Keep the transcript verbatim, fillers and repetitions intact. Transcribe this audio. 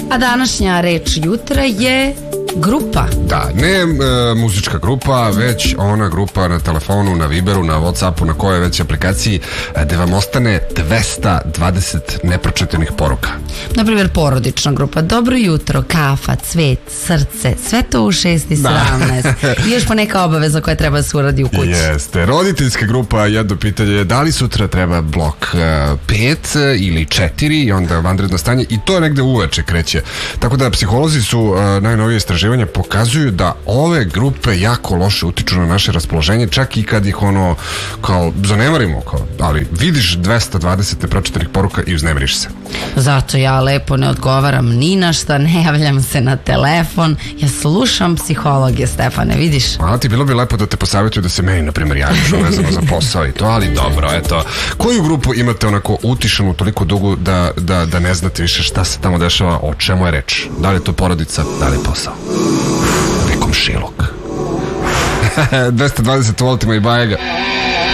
A današnja reč jutra je grupa. Da, ne e, muzička grupa, već ona grupa na telefonu, na Viberu, na Whatsappu, na kojoj već aplikaciji, gde vam ostane dvesta dvadeset nepročitanih poruka. Naprimjer, porodična grupa. Dobro jutro, kafa, cvet, srce, sve to u šest i sedamnaest. I još po neka obaveza koja treba da se uradi u kući. Jeste. Roditeljska grupa, jedno pitanje je da li sutra treba blok pet ili četiri i onda vanredno stanje i to negde uveče kreće. Tako da psiholozi su uh, najnovije istraživanja pokazuju da ove grupe jako loše utiču na naše raspoloženje, čak i kad ih ono kao zanemarimo, kao, ali vidiš dvesta dvadeset nepročitanih poruka i uznemiriš se. Zato ja lepo ne odgovaram ni na šta, ne javljam se na telefon, ja slušam psihologe, Stefane, vidiš? A ti bilo bi lepo da te posavjetuju da se meni, na primjer, javiš vezano za posao i to, ali dobro, eto. Koju grupu imate onako utišanu toliko dugo da, da, da ne znate više šta se tamo dešava, o čemu je reč? Da li je to porodica, da li je posao? Nekom šilog. dvesta dvadeset voltima i bajega.